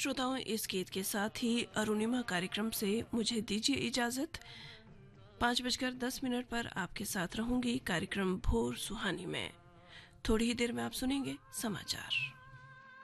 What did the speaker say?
श्रोताओं, इस गीत के साथ ही अरुणिमा कार्यक्रम से मुझे दीजिए इजाजत। 5:10 पर आपके साथ रहूंगी कार्यक्रम भोर सुहानी में। थोड़ी ही देर में आप सुनेंगे समाचार।